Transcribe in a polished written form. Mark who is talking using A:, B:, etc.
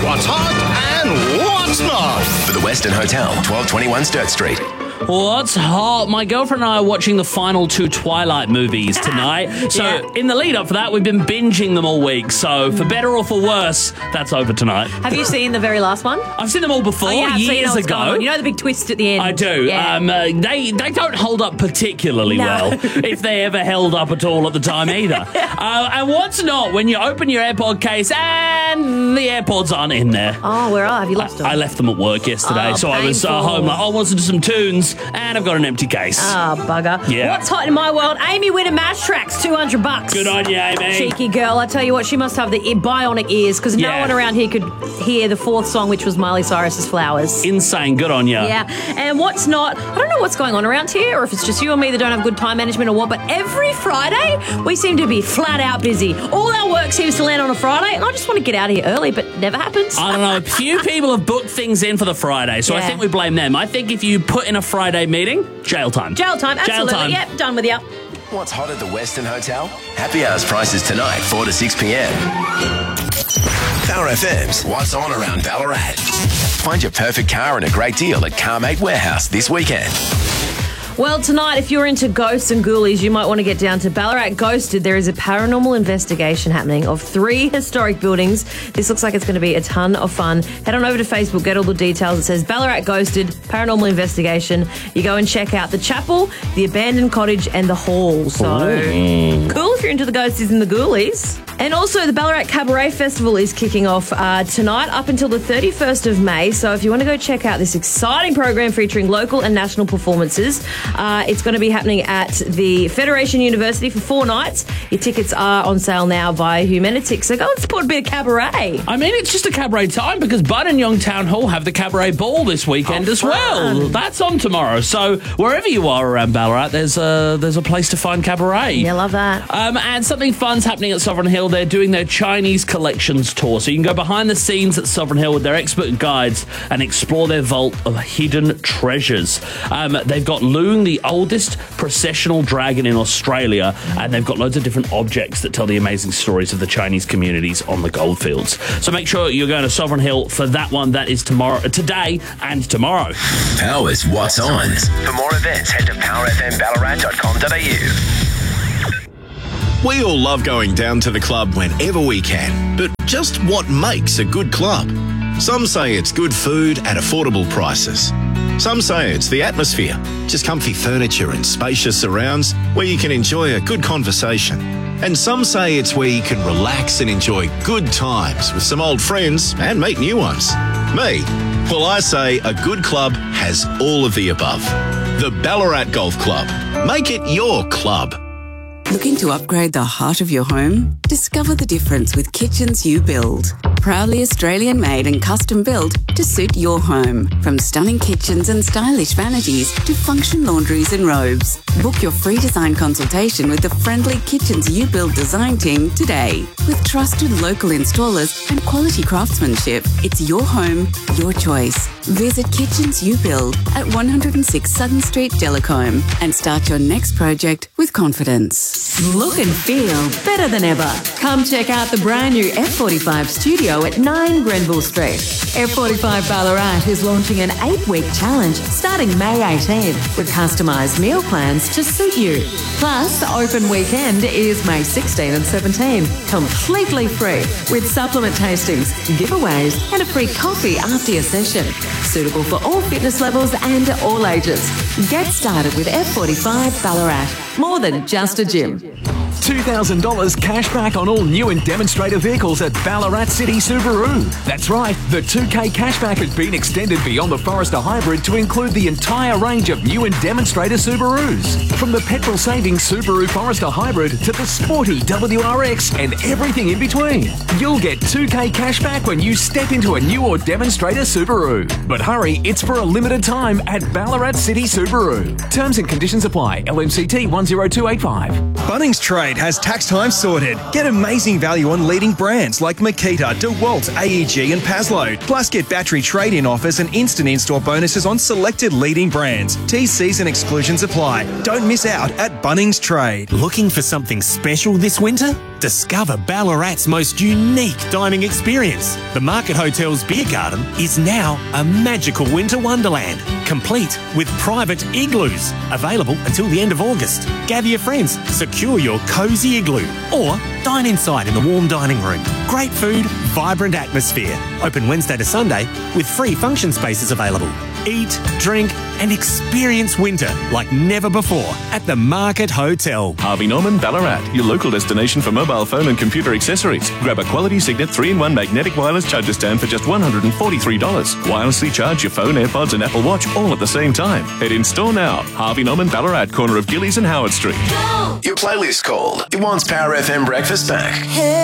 A: what's hot and what's not.
B: For the Western Hotel, 1221 Sturt Street.
C: What's hot? My girlfriend and I are watching the final 2 Twilight movies tonight. So in the lead up for that, we've been binging them all week. So for better or for worse, that's over tonight.
D: Have you seen the very last one?
C: I've seen them all before, years ago.
D: You know the big twist at the end?
C: I do.
D: Yeah.
C: They don't hold up particularly well, if they ever held up at all at the time either. And what's not, when you open your AirPod case and the AirPods aren't in there.
D: Oh, where are? Have you lost them?
C: I left them at work yesterday, so I was home like, I want to do some tunes, and I've got an empty case.
D: Oh, bugger.
C: Yeah.
D: What's hot in my world? Amy Winner Mash Tracks, $200.
C: Good on you, Amy.
D: Cheeky girl. I tell you what, she must have the bionic ears, because no one around here could hear the 4th song, which was Miley Cyrus's Flowers.
C: Insane. Good on you.
D: Yeah. And what's not, I don't know what's going on around here, or if it's just you and me that don't have good time management or what, but every Friday we seem to be flat out busy. All our work seems to land on a Friday, and I just want to get out of here early, but never happens.
C: I don't know. A few people have booked things in for the Friday, so I think we blame them. I think if you put in a Friday meeting, jail time.
D: Jail time, absolutely.
C: Jail time.
D: Yep, done with you.
B: What's hot at the Western Hotel? Happy hours prices tonight, 4 to 6 p.m. Power FM's What's On around Ballarat. Find your perfect car and a great deal at CarMate Warehouse this weekend.
D: Well, tonight, if you're into ghosts and ghoulies, you might want to get down to Ballarat Ghosted. There is a paranormal investigation happening of 3 historic buildings. This looks like it's going to be a ton of fun. Head on over to Facebook, get all the details. It says Ballarat Ghosted, paranormal investigation. You go and check out the chapel, the abandoned cottage, and the hall. So cool if you're into the ghosties and the ghoulies. And also, the Ballarat Cabaret Festival is kicking off tonight up until the 31st of May. So if you want to go check out this exciting program featuring local and national performances, it's going to be happening at the Federation University for 4 nights. Your tickets are on sale now via Humanitix. So go and support a bit of cabaret.
C: I mean, it's just a cabaret time because Buninyong Town Hall have the cabaret ball this weekend as well. That's on tomorrow. So wherever you are around Ballarat, there's a place to find cabaret.
D: Yeah, love that.
C: And something fun's happening at Sovereign Hill. They're doing their Chinese collections tour. So you can go behind the scenes at Sovereign Hill with their expert guides and explore their vault of hidden treasures. They've got Loon, the oldest processional dragon in Australia, and they've got loads of different objects that tell the amazing stories of the Chinese communities on the goldfields. So make sure you're going to Sovereign Hill for that one. That is today and tomorrow.
B: Power's What's On. For more events, head to powerfmballarat.com.au. We all love going down to the club whenever we can, but just what makes a good club? Some say it's good food at affordable prices. Some say it's the atmosphere, just comfy furniture and spacious surrounds where you can enjoy a good conversation. And some say it's where you can relax and enjoy good times with some old friends and meet new ones. Me? Well, I say a good club has all of the above. The Ballarat Golf Club. Make it your club.
E: Looking to upgrade the heart of your home? Discover the difference with Kitchens You Build. Proudly Australian-made and custom-built to suit your home. From stunning kitchens and stylish vanities to function laundries and robes. Book your free design consultation with the friendly Kitchens You Build design team today. With trusted local installers and quality craftsmanship, it's your home, your choice. Visit Kitchens You Build at 106 Sutton Street, Delacombe, and start your next project with confidence.
F: Look and feel better than ever. Come check out the brand new F45 studio at 9 Grenville Street. F45 Ballarat is launching an 8-week challenge starting May 18 with customised meal plans to suit you. Plus, open weekend is May 16 and 17, completely free with supplement tastings, giveaways and a free coffee after your session. Suitable for all fitness levels and all ages. Get started with F45 Ballarat. More than just a gym.
G: $2,000 cash back on all new and demonstrator vehicles at Ballarat City Subaru. That's right, the 2K cashback has been extended beyond the Forester Hybrid to include the entire range of new and demonstrator Subarus. From the petrol-saving Subaru Forester Hybrid to the sporty WRX and everything in between. You'll get 2K cashback when you step into a new or demonstrator Subaru. But hurry, it's for a limited time at Ballarat City Subaru. Terms and conditions apply. LMCT 10285.
H: Bunnings Trade has tax time sorted. Get amazing value on leading brands like Makita, DeWalt, AEG and Paslow. Plus get battery trade-in offers and instant in-store bonuses on selected leading brands. TCs and exclusions apply. Don't miss out at Bunnings Trade.
I: Looking for something special this winter? Discover Ballarat's most unique dining experience. The Market Hotel's beer garden is now a magical winter wonderland, complete with private igloos, available until the end of August. Gather your friends, secure your cosy igloo, or dine inside in the warm dining room. Great food, vibrant atmosphere. Open Wednesday to Sunday with free function spaces available. Eat, drink and experience winter like never before at the Market Hotel.
J: Harvey Norman Ballarat, your local destination for mobile phone and computer accessories. Grab a quality Signet 3-in-1 magnetic wireless charger stand for just $143. Wirelessly charge your phone, AirPods and Apple Watch all at the same time. Head in store now. Harvey Norman Ballarat, corner of Gillies and Howard Street.
B: Your playlist called. It wants Power FM breakfast back.